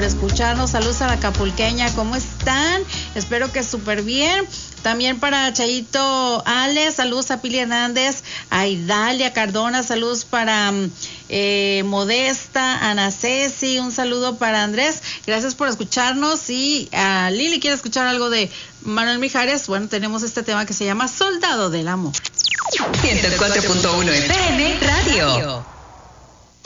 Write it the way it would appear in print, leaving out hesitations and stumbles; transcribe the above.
escucharnos. Saludos a la Acapulqueña, ¿cómo están? Espero que súper bien. También para Chayito Ale, saludos a Pili Hernández, a Idalia Cardona, saludos para Modesta, Ana Ceci, un saludo para Andrés, gracias por escucharnos. Y a Lili, ¿quiere escuchar algo de Manuel Mijares? Bueno, tenemos este tema que se llama Soldado del Amor. 104.1 FM Radio.